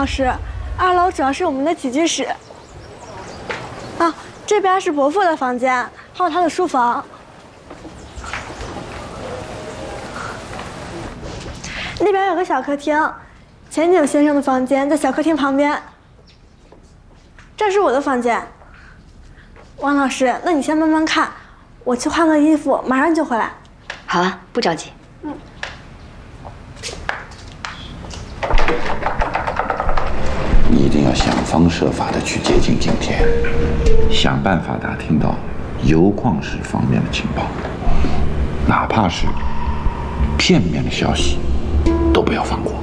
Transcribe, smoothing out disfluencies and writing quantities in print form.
老师，2楼主要是我们的起居室。啊，这边是伯父的房间，还有他的书房。那边有个小客厅，钱景先生的房间在小客厅旁边。这是我的房间。王老师，那你先慢慢看，我去换个衣服，马上就回来。 好啊，不着急。 你一定要想方设法的去接近景天，想办法打听到油矿石方面的情报，哪怕是片面的消息，都不要放过。